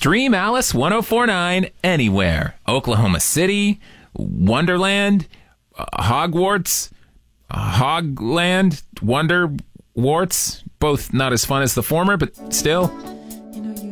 Stream Alice 1049 anywhere. Oklahoma City, Wonderland, Hogwarts, Hogland, Wonderwarts. Both not as fun as the former, but still.